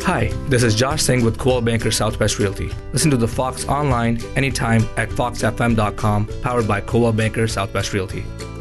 Hi, this is Josh Singh with Coldwell Banker Southwest Realty. Listen to the Fox online anytime at foxfm.com, powered by Coldwell Banker Southwest Realty.